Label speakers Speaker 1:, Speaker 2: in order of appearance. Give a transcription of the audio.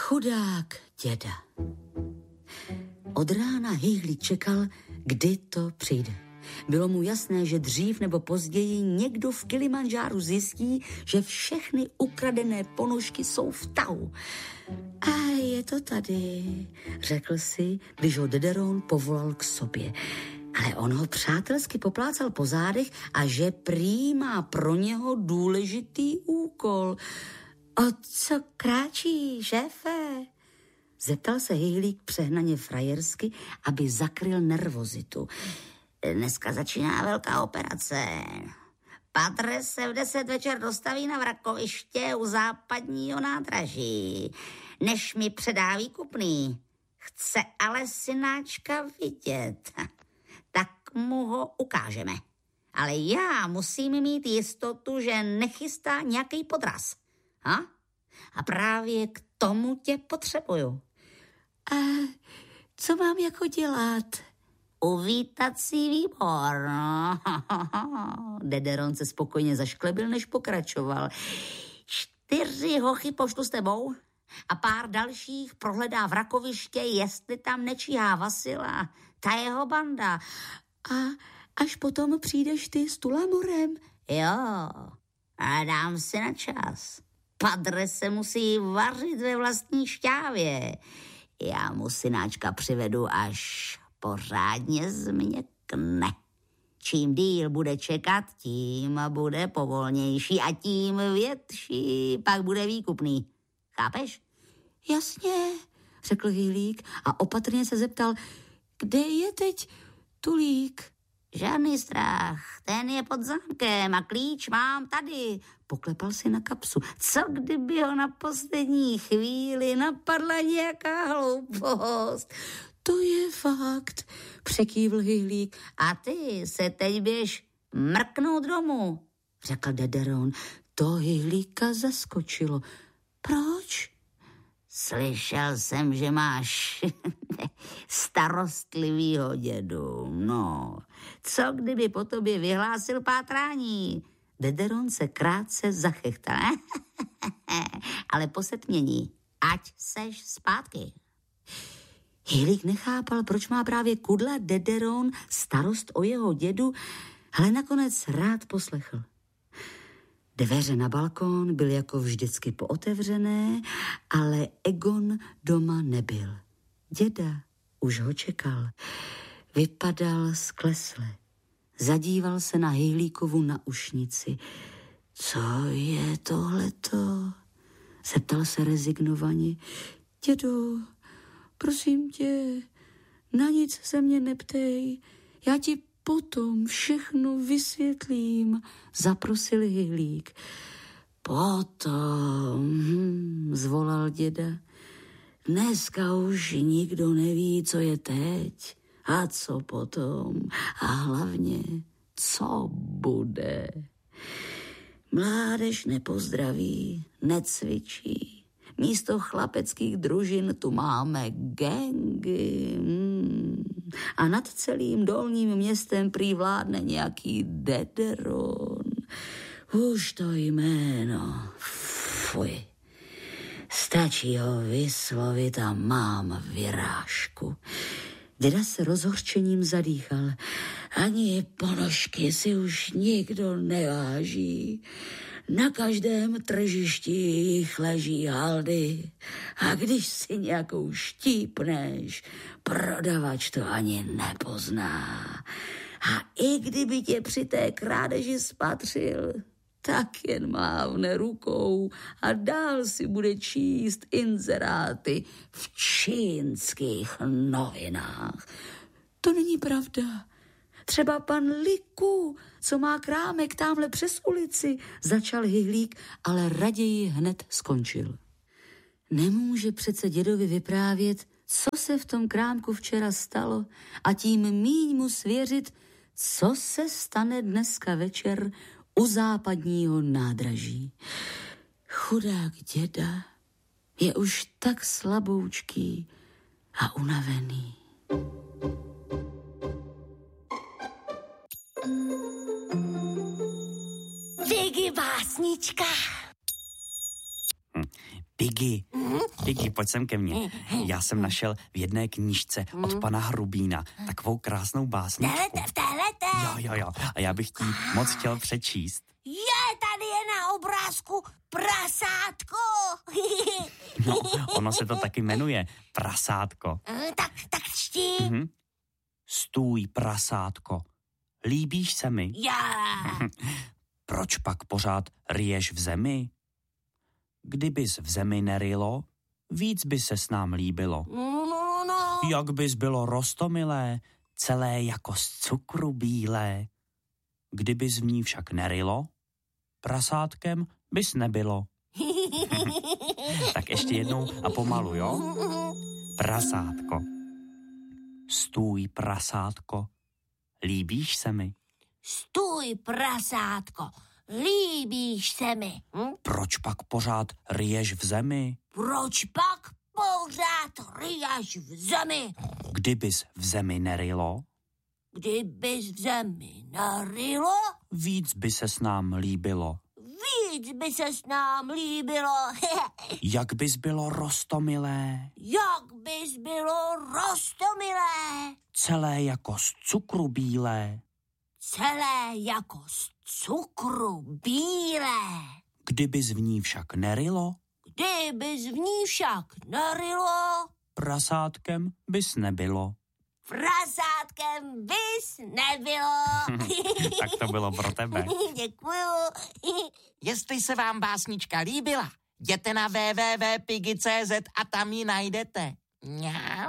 Speaker 1: Chudák děda. Od rána Hýhlík čekal, kdy to přijde. Bylo mu jasné, že dřív nebo později někdo v Kilimandžáru zjistí, že všechny ukradené ponožky jsou v tahu. A je to tady, řekl si, když ho Dederon povolal k sobě. Ale on ho přátelsky poplácal po zádech a že prý má pro něho důležitý úkol. O co kráčí, šéfe? Zeptal se Hýhlík přehnaně frajersky, aby zakryl nervozitu. Dneska začíná velká operace. Padre se v 10 večer dostaví na vrakoviště u západního nádraží, než mi předá výkupný. Chce ale synáčka vidět. Tak mu ho ukážeme. Ale já musím mít jistotu, že nechystá nějaký podraz. Ha? A právě k tomu tě potřebuju. A co mám jako dělat? Uvítací výbor. Dederon se spokojně zašklebil, než pokračoval. 4 hochy pošlu s tebou a pár dalších prohledá vrakoviště, jestli tam nečíhá Vasila, ta jeho banda. A až potom přijdeš ty s Tulamorem? Jo, a dám si na čas. Padre se musí vařit ve vlastní šťávě. Já mu synáčka přivedu, až pořádně změkne. Čím díl bude čekat, tím bude povolnější a tím větší pak bude výkupný. Chápeš? Jasně, řekl Hýhlík a opatrně se zeptal, kde je teď Tulík? Žádný strach, ten je pod zámkem a klíč mám tady. Poklepal si na kapsu. Co kdyby ho na poslední chvíli napadla nějaká hloupost? To je fakt, překývl Hýhlík. A ty se teď běž mrknout domů, řekl Dederon. To Hýhlíka zaskočilo. Proč? Slyšel jsem, že máš starostlivýho dědu. No, co kdyby po tobě vyhlásil pátrání? Dederon se krátce zachechtal. Ale posetmění, ať seš zpátky. Hýhlík nechápal, proč má právě kudla Dederon starost o jeho dědu, ale nakonec rád poslechl. Dveře na balkón byly jako vždycky pootevřené, ale Egon doma nebyl. Děda už ho čekal. Vypadal sklesle. Zadíval se na Hýhlíkovu naušnici. Co je tohleto? Zeptal se rezignovaně. Dědo, prosím tě, na nic se mě neptej. Já ti potom všechno vysvětlím, zaprosil Hýhlík. Potom, zvolal děda. Dneska už nikdo neví, co je teď a co potom. A hlavně, co bude. Mládež nepozdraví, necvičí. Místo chlapeckých družin tu máme gangy. A nad celým dolním městem prý vládne nějaký Dederon. Už to jméno. Fuj. Stačí ho vyslovit a mám vyrážku. Děda se rozhořčením zadýchal. Ani ponožky si už nikdo neváží. Na každém tržišti jich leží haldy a když si nějakou štípneš, prodavač to ani nepozná. A i kdyby tě při té krádeži spatřil, tak jen mávne rukou a dál si bude číst inzeráty v čínských novinách. To není pravda. Třeba pan Liku, co má krámek támhle přes ulici, začal Hýhlík, ale raději hned skončil. Nemůže přece dědovi vyprávět, co se v tom krámku včera stalo a tím míň mu svěřit, co se stane dneska večer u západního nádraží. Chudák děda je už tak slaboučký a unavený.
Speaker 2: Vigy básnička. Piggy, pojď sem ke mně. Já jsem našel v jedné knížce od pana Hrubína takovou krásnou básničku.
Speaker 3: V téhleté?
Speaker 2: Jo. A já bych ti moc chtěl přečíst.
Speaker 3: Tady je na obrázku prasátko.
Speaker 2: No, ono se to taky jmenuje prasátko.
Speaker 3: Tak čti.
Speaker 2: Stůj, prasátko, líbíš se mi?
Speaker 3: Já.
Speaker 2: Proč pak pořád ryješ v zemi? Kdybys v zemi nerylo, víc by se s nám líbilo.
Speaker 3: No.
Speaker 2: Jak bys bylo roztomilé, celé jako z cukru bílé. Kdybys v ní však nerylo, prasátkem bys nebylo. Tak ještě jednou a pomalu, jo? Prasátko. Stůj, prasátko, líbíš se mi?
Speaker 3: Stůj, prasátko, líbíš se mi.
Speaker 2: Proč pak pořád ryješ v zemi?
Speaker 3: Proč pak pořád ryješ v zemi?
Speaker 2: Kdybys v zemi nerylo,
Speaker 3: Kdybys v zemi narylo,
Speaker 2: víc by se s nám líbilo.
Speaker 3: víc by se s nám líbilo.
Speaker 2: Jak bys bylo roztomilé,
Speaker 3: Jak bys bylo roztomilé,
Speaker 2: celé jako z cukru bílé.
Speaker 3: celé jako z cukru bílé.
Speaker 2: Kdybys v ní však nerylo,
Speaker 3: Kdybys v ní však narylo,
Speaker 2: prasátkem bys nebylo.
Speaker 3: prasátkem bys nebylo.
Speaker 2: Tak to bylo pro tebe.
Speaker 3: Děkuju.
Speaker 4: Jestli se vám básnička líbila, jděte na www.piggy.cz a tam ji najdete. Mňau.